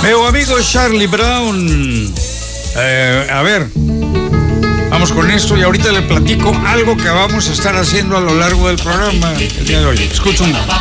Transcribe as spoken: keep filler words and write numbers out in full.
Meu amigo Charlie Brown. Eh, a ver, vamos con esto y ahorita le platico algo que vamos a estar haciendo a lo largo del programa el día de hoy. Escucha un momento.